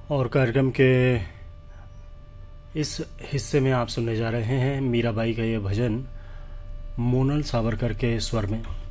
और कार्यक्रम के इस हिस्से में आप सुनने जा रहे हैं मीराबाई का ये भजन मोनल सावरकर के स्वर में।